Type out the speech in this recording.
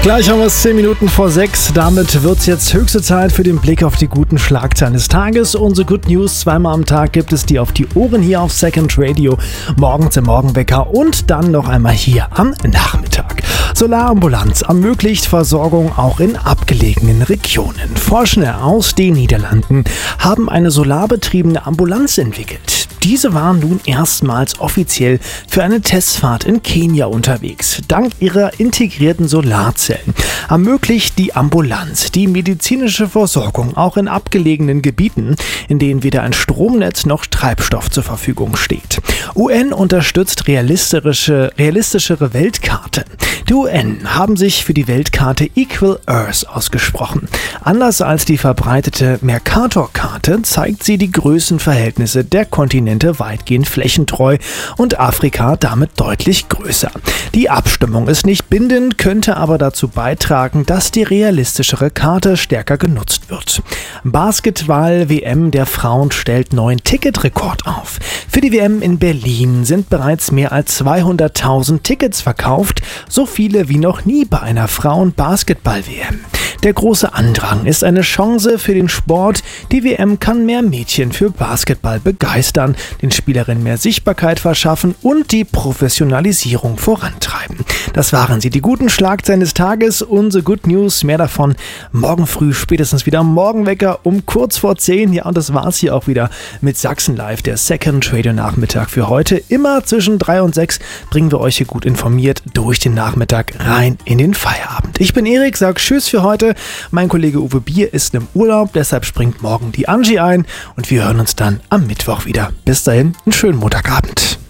Gleich haben wir es 10 Minuten vor 6. Damit wird es jetzt höchste Zeit für den Blick auf die guten Schlagzeilen des Tages. Unsere Good News zweimal am Tag gibt es die auf die Ohren hier auf Second Radio. Morgens im Morgenwecker und dann noch einmal hier am Nachmittag. Solarambulanz ermöglicht Versorgung auch in abgelegenen Regionen. Forschende aus den Niederlanden haben eine solarbetriebene Ambulanz entwickelt. Diese waren nun erstmals offiziell für eine Testfahrt in Kenia unterwegs. Dank ihrer integrierten Solarzellen ermöglicht die Ambulanz die medizinische Versorgung auch in abgelegenen Gebieten, in denen weder ein Stromnetz noch Treibstoff zur Verfügung steht. UN unterstützt realistischere Weltkarte. Die UN haben sich für die Weltkarte Equal Earth ausgesprochen. Anders als die verbreitete Mercator-Karte zeigt sie die Größenverhältnisse der Kontinente weitgehend flächentreu und Afrika damit deutlich größer. Die Abstimmung ist nicht bindend, könnte aber dazu beitragen, dass die realistischere Karte stärker genutzt wird. Basketball-WM der Frauen stellt neuen Ticketrekord auf. Für die WM in Berlin sind bereits mehr als 200.000 Tickets verkauft, so viele wie noch nie bei einer Frauen-Basketball-WM. Der große Andrang ist eine Chance für den Sport. Die WM kann mehr Mädchen für Basketball begeistern, den Spielerinnen mehr Sichtbarkeit verschaffen und die Professionalisierung vorantreiben. Das waren sie, die guten Schlagzeilen des Tages, unsere Good News. Mehr davon morgen früh, spätestens wieder am Morgenwecker um kurz vor 10. Ja, und das war's hier auch wieder mit Sachsen Live, der Second Radio Nachmittag für heute. Immer zwischen 3 und 6 bringen wir euch hier gut informiert durch den Nachmittag rein in den Feierabend. Ich bin Erik, sag Tschüss für heute. Mein Kollege Uwe Bier ist im Urlaub, deshalb springt morgen die Angie ein und wir hören uns dann am Mittwoch wieder. Bis dahin, einen schönen Montagabend.